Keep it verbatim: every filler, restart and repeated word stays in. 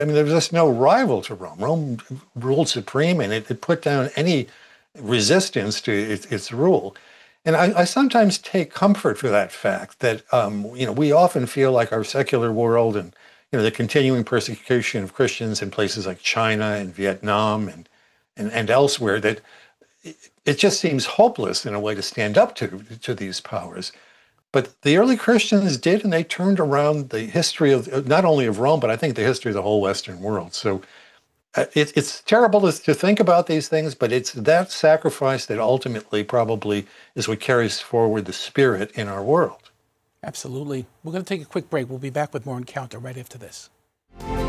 I mean, there was just no rival to Rome. Rome ruled supreme, and it, it put down any resistance to its, its rule. And I, I sometimes take comfort for that fact that um, you know we often feel like our secular world and you know the continuing persecution of Christians in places like China and Vietnam and and, and elsewhere that it, it just seems hopeless in a way to stand up to to these powers. But the early Christians did, and they turned around the history of not only of Rome, but I think the history of the whole Western world. So uh, it, it's terrible to, to think about these things, but it's that sacrifice that ultimately probably is what carries forward the spirit in our world. Absolutely. We're going to take a quick break. We'll be back with more Encounter right after this.